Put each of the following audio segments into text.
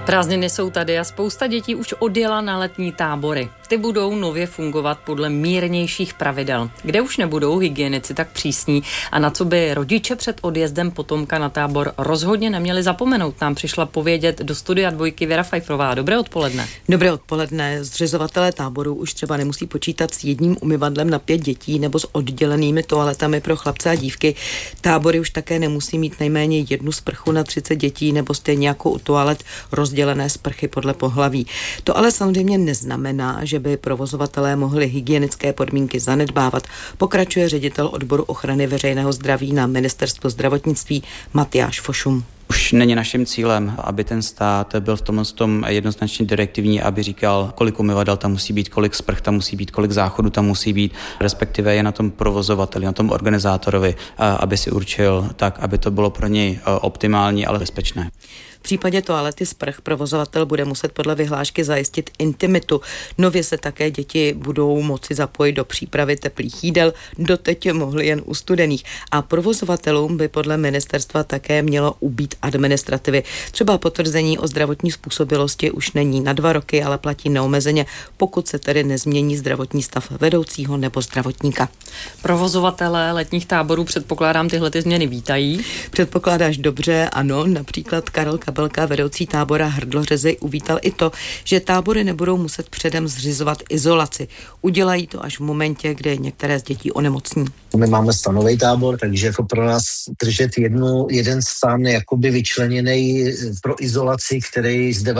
Prázdniny jsou tady a spousta dětí už odjela na letní tábory. Ty budou nově fungovat podle mírnějších pravidel, kde už nebudou hygienici tak přísní a na co by rodiče před odjezdem potomka na tábor rozhodně neměli zapomenout. Nám přišla povědět do studia Dvojky Věra Fajfrová. Dobré odpoledne. Dobré odpoledne. Zřizovatelé táboru už třeba nemusí počítat s jedním umyvadlem na 5 dětí nebo s oddělenými toaletami pro chlapce a dívky. Tábory už také nemusí mít nejméně jednu sprchu na 30 dětí nebo stejně jako u toalet rozdělené sprchy podle pohlaví. To ale samozřejmě neznamená, že by provozovatelé mohli hygienické podmínky zanedbávat, pokračuje ředitel odboru ochrany veřejného zdraví na Ministerstvu zdravotnictví Matyáš Fošum. Už není naším cílem, aby ten stát byl v tom jednoznačně direktivní, aby říkal, kolik umyvadel tam musí být, kolik sprch tam musí být, kolik záchodů tam musí být, respektive je na tom provozovateli, na tom organizátorovi, aby si určil tak, aby to bylo pro něj optimální, ale bezpečné. V případě toalety sprch provozovatel bude muset podle vyhlášky zajistit intimitu. Nově se také děti budou moci zapojit do přípravy teplých jídel, doteď mohli jen u studených. A provozovatelům by podle ministerstva také mělo ubýt administrativy. Třeba potvrzení o zdravotní způsobilosti už není na 2 roky, ale platí neomezeně, pokud se tedy nezmění zdravotní stav vedoucího nebo zdravotníka. Provozovatelé letních táborů, předpokládám, tyhle ty změny vítají. Předpokládáš dobře, ano, například Karel Kabelka, vedoucí tábora Hrdlořezy, uvítal i to, že tábory nebudou muset předem zřizovat izolaci. Udělají to až v momentě, kdy některé z dětí onemocní. My máme stanový tábor, takže jako pro nás držet jeden stán jakoby vyčleněný pro izolaci, který z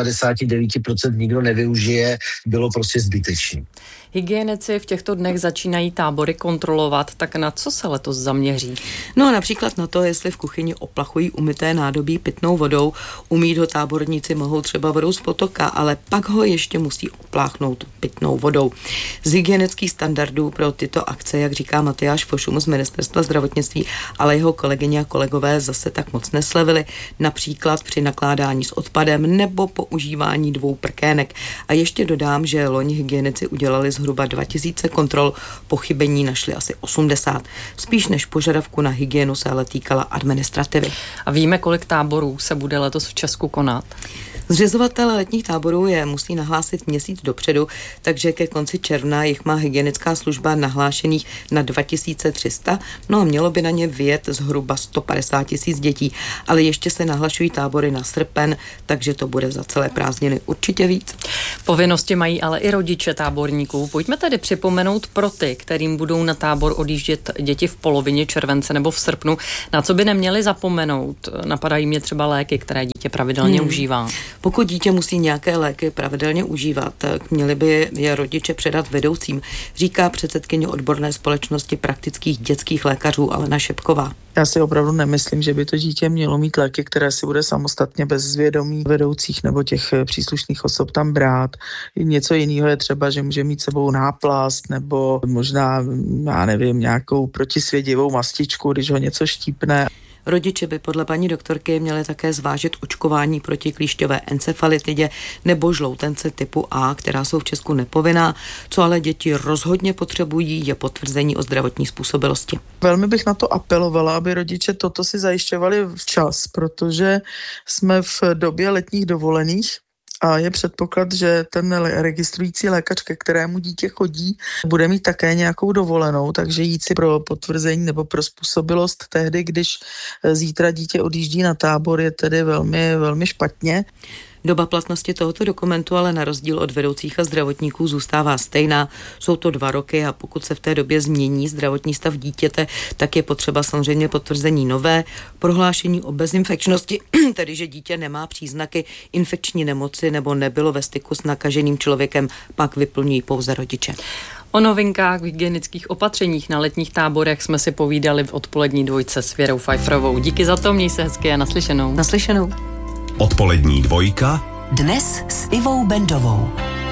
99% nikdo nevyužije, bylo prostě zbytečný. Hygienici v těchto dnech začínají tábory kontrolovat, tak na co se letos zaměří? No například na to, jestli v kuchyni oplachují umyté nádobí pitnou vodou. Umýt ho táborníci mohou třeba vodou z potoka, ale pak ho ještě musí opláchnout pitnou vodou. Z hygienických standardů pro tyto akce, jak říká Matyáš Fošum z Ministerstva zdravotnictví, ale jeho kolegyně a kolegové zase tak moc neslevili, například při nakládání s odpadem nebo používání 2 prkének. A ještě dodám, že loni hygienici udělali zhruba 2000 kontrol, pochybení našli asi 80. Spíš než požadavku na hygienu se ale týkala administrativy. A víme, kolik táborů se bude letos v Česku konat? Zřizovatel letních táborů je musí nahlásit měsíc dopředu, takže ke konci června jich má hygienická služba nahlášených na 2300, no a mělo by na ně vyjet zhruba 150 000 dětí, ale ještě se nahlašují tábory na srpen, takže to bude za celé prázdniny určitě víc. Povinnosti mají ale i rodiče táborníků. Pojďme tedy připomenout pro ty, kterým budou na tábor odjíždět děti v polovině července nebo v srpnu, na co by neměli zapomenout. Napadají mě třeba léky, které dítě pravidelně užívá. Pokud dítě musí nějaké léky pravidelně užívat, tak měli by je rodiče předat vedoucím, říká předsedkyně odborné společnosti praktických dětských lékařů Alena Šepková. Já si opravdu nemyslím, že by to dítě mělo mít léky, které si bude samostatně bez zvědomí vedoucích nebo těch příslušných osob tam brát. Něco jiného je třeba, že může mít sebou náplast nebo možná, já nevím, nějakou protisvědivou mastičku, když ho něco štípne. Rodiče by podle paní doktorky měli také zvážit očkování proti klíšťové encefalitidě nebo žloutence typu A, která jsou v Česku nepovinná. Co ale děti rozhodně potřebují, je potvrzení o zdravotní způsobilosti. Velmi bych na to apelovala, aby rodiče toto si zajišťovali včas, protože jsme v době letních dovolených. A je předpoklad, že ten registrující lékař, ke kterému dítě chodí, bude mít také nějakou dovolenou, takže jít si pro potvrzení nebo pro způsobilost tehdy, když zítra dítě odjíždí na tábor, je tedy velmi, velmi špatně. Doba platnosti tohoto dokumentu ale na rozdíl od vedoucích a zdravotníků zůstává stejná. Jsou to 2 roky a pokud se v té době změní zdravotní stav dítěte, tak je potřeba samozřejmě potvrzení nové, prohlášení o bezinfekčnosti, tedy že dítě nemá příznaky infekční nemoci nebo nebylo ve styku s nakaženým člověkem, pak vyplňují pouze rodiče. O novinkách v hygienických opatřeních na letních táborech jsme si povídali v odpolední dvojce s Věrou Fajfrovou. Díky za to, měj se hezky a naslyšenou. Naslyšenou. Odpolední dvojka. Dnes s Ivou Bendovou.